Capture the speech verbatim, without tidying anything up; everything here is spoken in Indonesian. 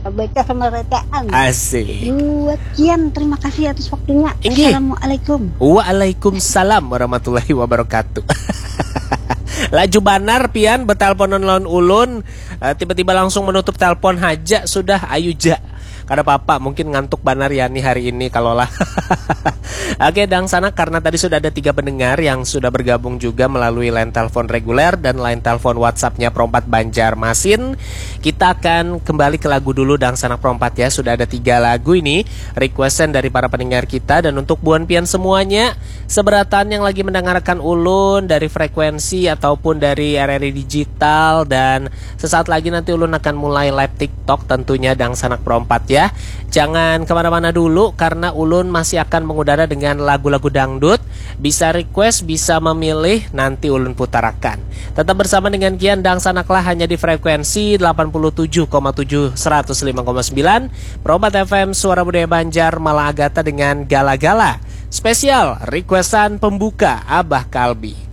baca sama retaan. Asik. Buat Kian, terima kasih atas waktunya. Inggih. Assalamualaikum. Waalaikumsalam warahmatullahi wabarakatuh. Laju banar pian betalponan lawan ulun, uh, tiba-tiba langsung menutup telepon haja sudah ayuja. Karena papa mungkin ngantuk banar ya nih hari ini kalau lah. Oke, dang sana karena tadi sudah ada tiga pendengar yang sudah bergabung juga melalui line telepon reguler dan line telepon WhatsAppnya Perompat Banjarmasin. Kita akan kembali ke lagu dulu dang sanak Perompat ya. Sudah ada tiga lagu ini requestan dari para pendengar kita, dan untuk buan pian semuanya seberatan yang lagi mendengarkan ulun dari frekuensi ataupun dari R R I digital, dan sesaat lagi nanti ulun akan mulai live TikTok tentunya dang sanak Perompat ya. Jangan kemana-mana dulu karena ulun masih akan mengudara dengan lagu-lagu dangdut. Bisa request, bisa memilih, nanti ulun putarakan. Tetap bersama dengan Kian dang sanaklah hanya di frekuensi delapan puluh tujuh koma tujuh seratus lima koma sembilan Perompat F M Suara Budaya Banjar Malahagata dengan Gala-Gala. Spesial requestan pembuka Abah Kalbi.